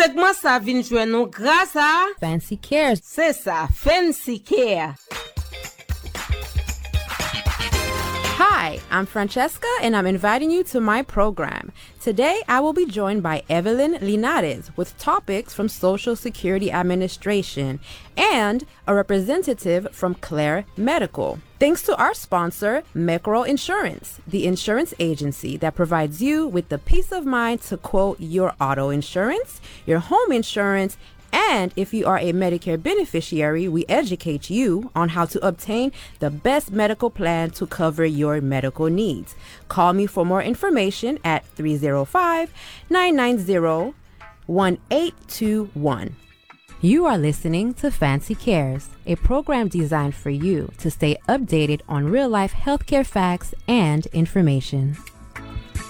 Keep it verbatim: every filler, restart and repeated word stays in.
Segment sa vin jwen nou grâce à Fancy Cares. C'est ça, Fancy Care. Hi, I'm Francesca and I'm inviting you to my program. Today, I will be joined by Evelyn Linares with topics from Social Security Administration and a representative from Claire Medical. Thanks to our sponsor, Mecro Insurance, the insurance agency that provides you with the peace of mind to quote your auto insurance, your home insurance, and if you are a Medicare beneficiary, we educate you on how to obtain the best medical plan to cover your medical needs. Call me for more information at three oh five, nine nine zero, one eight two one. You are listening to Fancy Cares, a program designed for you to stay updated on real-life healthcare facts and information.